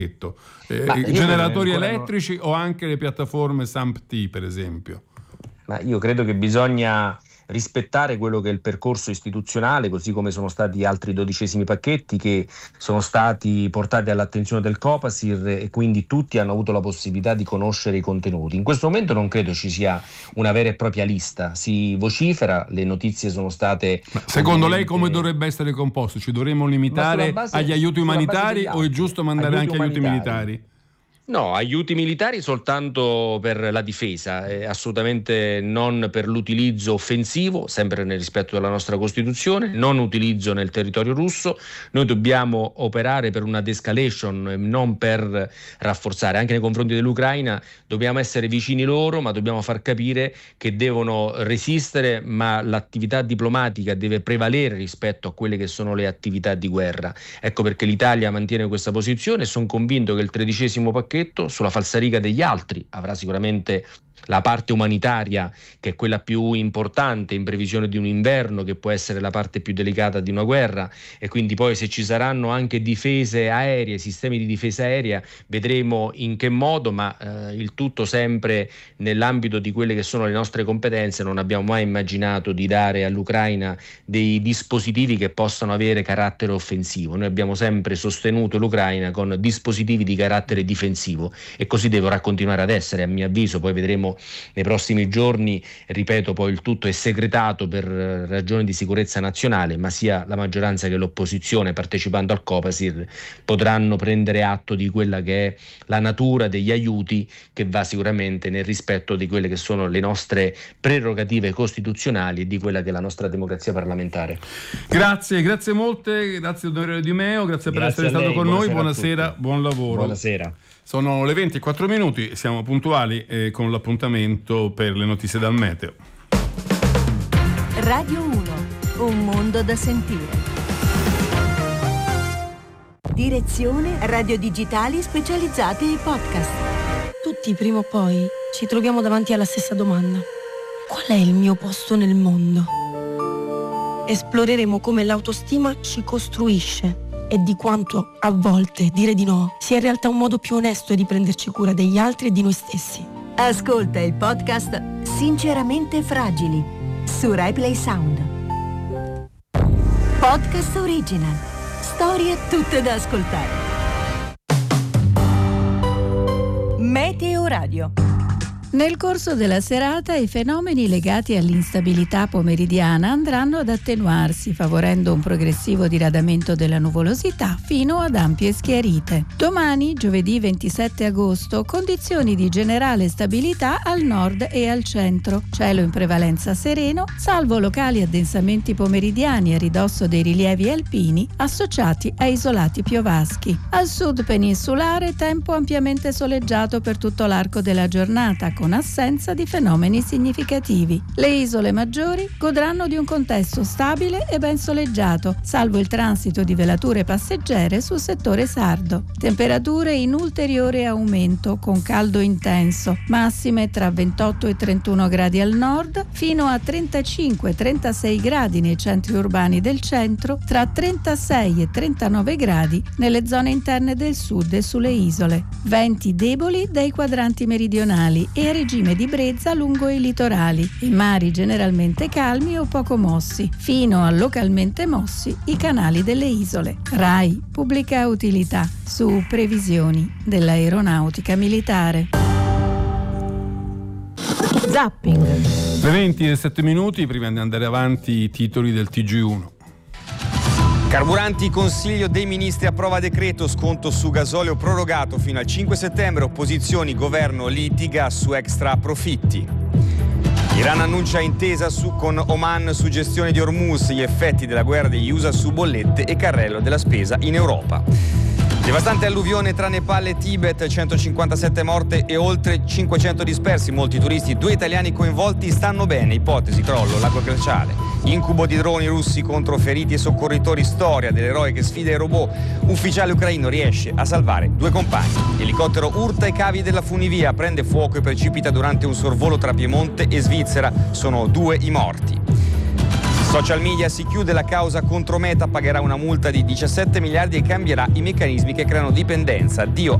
generatori elettrici o anche le piattaforme SAMP-T, per esempio? Ma io credo che bisogna rispettare quello che è il percorso istituzionale, così come sono stati altri 12 pacchetti che sono stati portati all'attenzione del Copasir, e quindi tutti hanno avuto la possibilità di conoscere i contenuti. In questo momento non credo ci sia una vera e propria lista, si vocifera, le notizie sono state... Ma secondo lei come dovrebbe essere composto? Ci dovremmo limitare agli aiuti umanitari o è giusto mandare anche aiuti militari? No, aiuti militari soltanto per la difesa, assolutamente non per l'utilizzo offensivo, sempre nel rispetto della nostra Costituzione, non utilizzo nel territorio russo. Noi dobbiamo operare per una de-escalation, non per rafforzare. Anche nei confronti dell'Ucraina dobbiamo essere vicini loro, ma dobbiamo far capire che devono resistere, ma l'attività diplomatica deve prevalere rispetto a quelle che sono le attività di guerra. Ecco perché l'Italia mantiene questa posizione e sono convinto che il 13° pacchetto sulla falsariga degli altri avrà sicuramente la parte umanitaria, che è quella più importante in previsione di un inverno, che può essere la parte più delicata di una guerra, e quindi poi se ci saranno anche difese aeree, sistemi di difesa aerea, vedremo in che modo, ma il tutto sempre nell'ambito di quelle che sono le nostre competenze. Non abbiamo mai immaginato di dare all'Ucraina dei dispositivi che possano avere carattere offensivo. Noi abbiamo sempre sostenuto l'Ucraina con dispositivi di carattere difensivo e così dovrà continuare ad essere, a mio avviso. Poi vedremo nei prossimi giorni, ripeto, poi il tutto è segretato per ragioni di sicurezza nazionale, ma sia la maggioranza che l'opposizione, partecipando al Copasir, potranno prendere atto di quella che è la natura degli aiuti, che va sicuramente nel rispetto di quelle che sono le nostre prerogative costituzionali e di quella che è la nostra democrazia parlamentare. Grazie molte, grazie onorevole Di Meo, grazie per essere stato con noi, buonasera, buon lavoro. Buonasera. Sono le 20:04, siamo puntuali con l'appuntamento per le notizie dal meteo. Radio 1, un mondo da sentire. Direzione Radio Digitali Specializzate e Podcast. Tutti prima o poi ci troviamo davanti alla stessa domanda: qual è il mio posto nel mondo? Esploreremo come l'autostima ci costruisce e di quanto a volte dire di no sia in realtà un modo più onesto di prenderci cura degli altri e di noi stessi. Ascolta il podcast Sinceramente Fragili su RaiPlay Sound. Podcast original. Storie tutte da ascoltare. Meteo Radio. Nel corso della serata i fenomeni legati all'instabilità pomeridiana andranno ad attenuarsi, favorendo un progressivo diradamento della nuvolosità fino ad ampie schiarite. Domani, giovedì 27 agosto, condizioni di generale stabilità al nord e al centro, cielo in prevalenza sereno, salvo locali addensamenti pomeridiani a ridosso dei rilievi alpini associati a isolati piovaschi. Al sud peninsulare tempo ampiamente soleggiato per tutto l'arco della giornata, con assenza di fenomeni significativi. Le isole maggiori godranno di un contesto stabile e ben soleggiato, salvo il transito di velature passeggere sul settore sardo. Temperature in ulteriore aumento, con caldo intenso, massime tra 28 e 31 gradi al nord, fino a 35-36 gradi nei centri urbani del centro, tra 36 e 39 gradi nelle zone interne del sud e sulle isole. Venti deboli dai quadranti meridionali e regime di brezza lungo i litorali, i mari generalmente calmi o poco mossi, fino a localmente mossi i canali delle isole. RAI Pubblica Utilità su previsioni dell'aeronautica militare. Zapping. Le 20:07, prima di andare avanti i titoli del TG1. Carburanti, Consiglio dei Ministri approva decreto, sconto su gasolio prorogato fino al 5 settembre, opposizioni, governo litiga su extra profitti. Iran annuncia intesa con Oman su gestione di Hormuz, gli effetti della guerra degli USA su bollette e carrello della spesa in Europa. Devastante alluvione tra Nepal e Tibet, 157 morte e oltre 500 dispersi, molti turisti, 2 italiani coinvolti stanno bene, ipotesi crollo, lago glaciale. Incubo di droni russi contro feriti e soccorritori, storia dell'eroe sfida i robot, ufficiale ucraino riesce a salvare 2 compagni. Elicottero urta i cavi della funivia, prende fuoco e precipita durante un sorvolo tra Piemonte e Svizzera, sono 2 i morti. Social media, si chiude la causa contro Meta, pagherà una multa di 17 miliardi e cambierà i meccanismi che creano dipendenza. Addio